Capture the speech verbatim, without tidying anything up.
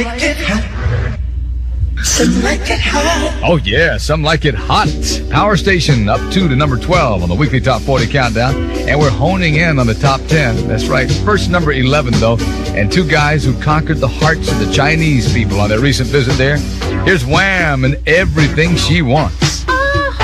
Some like it hot. Oh, yeah, some like it hot. Power Station up two to number twelve on the weekly Top forty countdown. And we're honing in on the top ten. That's right. First, number eleven, though. And two guys who conquered the hearts of the Chinese people on their recent visit there. Here's Wham and Everything She Wants.